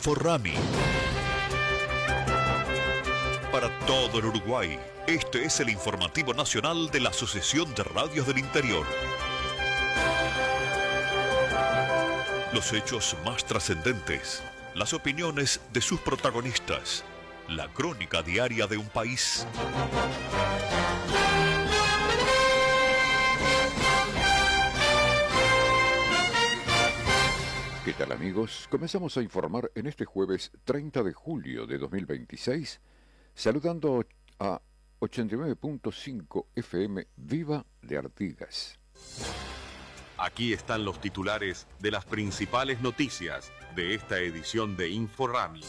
Inforrami. Para todo el Uruguay, este es el informativo nacional de la Asociación de Radios del Interior. Los hechos más trascendentes, las opiniones de sus protagonistas, la crónica diaria de un país. ¿Qué tal, amigos? Comenzamos a informar en este jueves 30 de julio de 2026, saludando a 89.5 FM Viva de Artigas. Aquí están los titulares de las principales noticias de esta edición de Inforrami.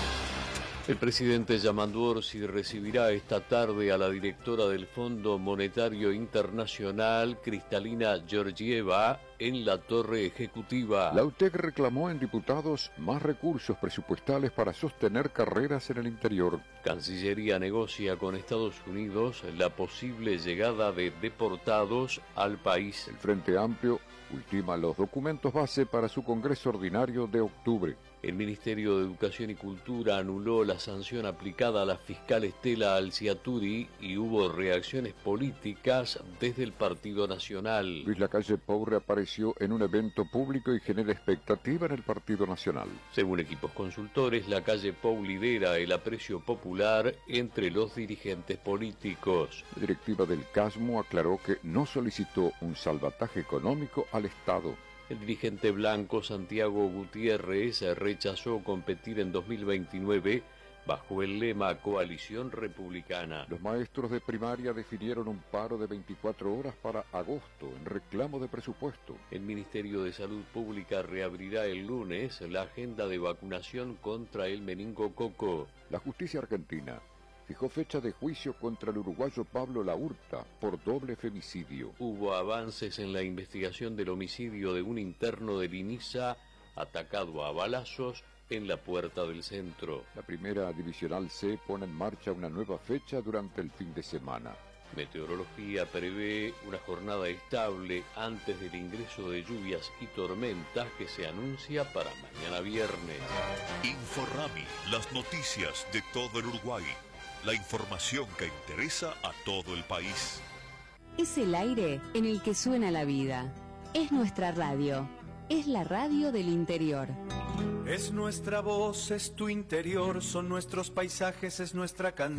El presidente Yamandu Orsi recibirá esta tarde a la directora del Fondo Monetario Internacional, Kristalina Georgieva, en la Torre Ejecutiva. La UTEC reclamó en diputados más recursos presupuestales para sostener carreras en el interior. Cancillería negocia con Estados Unidos la posible llegada de deportados al país. El Frente Amplio ultima los documentos base para su Congreso Ordinario de octubre. El Ministerio de Educación y Cultura anuló la sanción aplicada a la fiscal Estela Alciaturi y hubo reacciones políticas desde el Partido Nacional. Luis Lacalle Pou reapareció en un evento público y genera expectativa en el Partido Nacional. Según equipos consultores, Lacalle Pou lidera el aprecio popular entre los dirigentes políticos. La directiva del CASMO aclaró que no solicitó un salvataje económico al Estado. El dirigente blanco Santiago Gutiérrez rechazó competir en 2029 bajo el lema Coalición Republicana. Los maestros de primaria definieron un paro de 24 horas para agosto en reclamo de presupuesto. El Ministerio de Salud Pública reabrirá el lunes la agenda de vacunación contra el meningococo. La justicia argentina fijó fecha de juicio contra el uruguayo Pablo Laurta por doble femicidio. Hubo avances en la investigación del homicidio de un interno del INISA atacado a balazos en la Puerta del Centro. La Primera Divisional C pone en marcha una nueva fecha durante el fin de semana. Meteorología prevé una jornada estable antes del ingreso de lluvias y tormentas que se anuncia para mañana viernes. Inforrami, las noticias de todo el Uruguay. La información que interesa a todo el país. Es el aire en el que suena la vida. Es nuestra radio. Es la radio del interior. Es nuestra voz, es tu interior, son nuestros paisajes, es nuestra canción.